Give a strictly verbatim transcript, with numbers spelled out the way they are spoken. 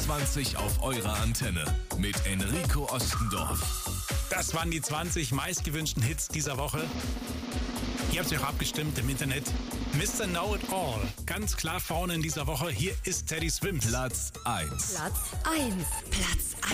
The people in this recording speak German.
zwanzig auf eurer Antenne mit Enrico Ostendorf. Das waren die zwanzig meistgewünschten Hits dieser Woche. Ihr habt euch auch abgestimmt im Internet. Mister Know-It-All, ganz klar vorne in dieser Woche. Hier ist Teddy Swims. Platz eins. Platz eins. Platz